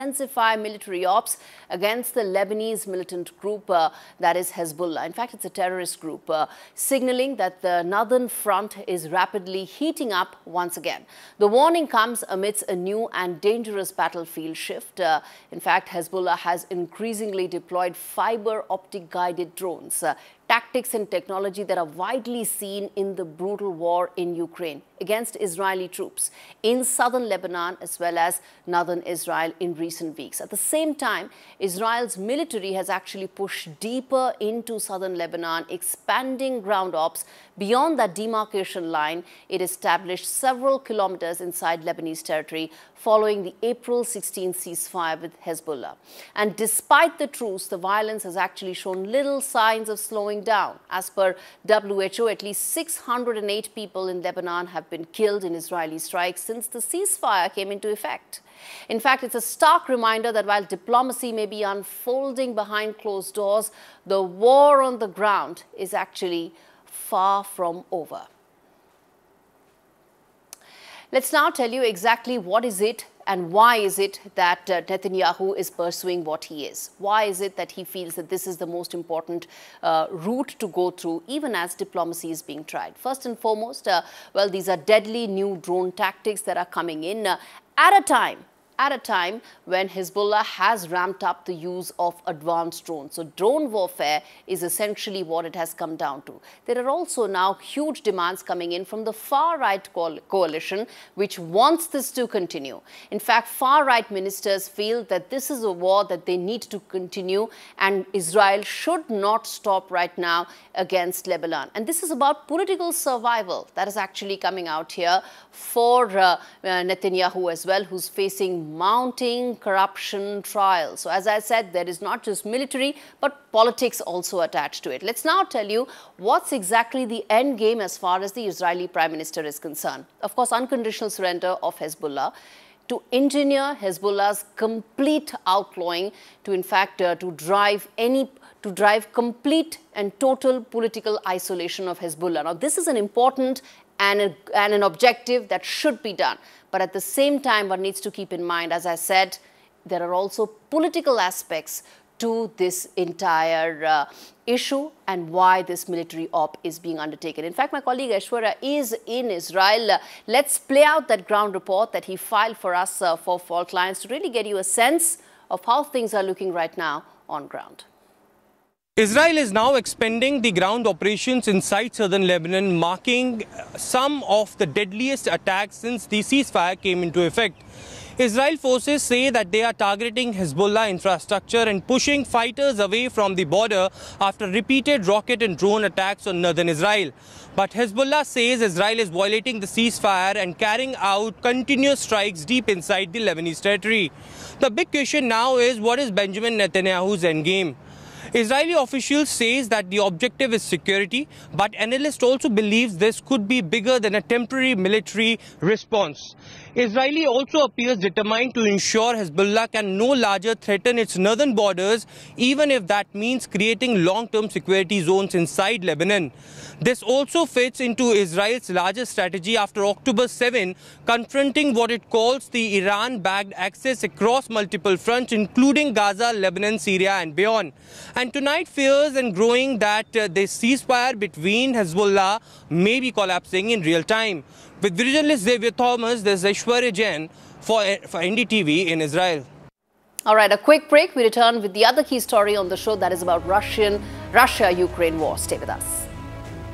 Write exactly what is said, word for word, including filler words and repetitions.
intensify military ops against the Lebanese militant group uh, that is Hezbollah. In fact, it's a terrorist group, uh, signaling that the northern front is rapidly heating up once again. The warning comes amidst a new and dangerous battlefield shift. Uh, in fact, Hezbollah has increasingly deployed fiber optic guided drones, uh, tactics and technology that are widely seen in the brutal war in Ukraine against Israeli troops in southern Lebanon as well as northern Israel in recent weeks. At the same time, Israel's military has actually pushed deeper into southern Lebanon, expanding ground ops beyond that demarcation line it established several kilometers inside Lebanese territory following the April sixteenth ceasefire with Hezbollah. And despite the truce, the violence has actually shown little signs of slowing down. As per W H O, at least six hundred eight people in Lebanon have been killed in Israeli strikes since the ceasefire came into effect. In fact, it's a stark reminder that while diplomacy may be unfolding behind closed doors, the war on the ground is actually far from over. Let's now tell you exactly what is it and why is it that uh, Netanyahu is pursuing what he is? Why is it that he feels that this is the most important uh, route to go through, even as diplomacy is being tried? First and foremost, uh, well, these are deadly new drone tactics that are coming in uh, at a time. At a time when Hezbollah has ramped up the use of advanced drones. So drone warfare is essentially what it has come down to. There are also now huge demands coming in from the far-right co coalition, which wants this to continue. In fact, far-right ministers feel that this is a war that they need to continue and Israel should not stop right now against Lebanon. And this is about political survival that is actually coming out here for uh, uh, Netanyahu as well, who's facing mounting corruption trials. So as I said, there is not just military, but politics also attached to it. Let's now tell you what's exactly the end game as far as the Israeli Prime Minister is concerned. Of course, unconditional surrender of Hezbollah, to engineer Hezbollah's complete outlawing, to in fact uh, to drive any to drive complete and total political isolation of Hezbollah. Now, this is an important and, a, and an objective that should be done. But at the same time, one needs to keep in mind, as I said, there are also political aspects to this entire uh, issue and why this military op is being undertaken. In fact, my colleague Aishwarya is in Israel. Uh, let's play out that ground report that he filed for us uh, for Fault Lines to really get you a sense of how things are looking right now on ground. Israel is now expanding the ground operations inside southern Lebanon, marking some of the deadliest attacks since the ceasefire came into effect. Israel forces say that they are targeting Hezbollah infrastructure and pushing fighters away from the border after repeated rocket and drone attacks on northern Israel. But Hezbollah says Israel is violating the ceasefire and carrying out continuous strikes deep inside the Lebanese territory. The big question now is, what is Benjamin Netanyahu's endgame? Israeli officials say that the objective is security, but analysts also believe this could be bigger than a temporary military response. Israel also appears determined to ensure Hezbollah can no longer threaten its northern borders, even if that means creating long-term security zones inside Lebanon. This also fits into Israel's larger strategy after October seventh, confronting what it calls the Iran-backed access across multiple fronts, including Gaza, Lebanon, Syria and beyond. And tonight, fears and growing that uh, the ceasefire between Hezbollah may be collapsing in real time. With journalist Xavier Thomas, this is Aishwarya Jain for, for N D T V in Israel. All right, a quick break. We return with the other key story on the show that is about Russian, Russia-Ukraine war. Stay with us.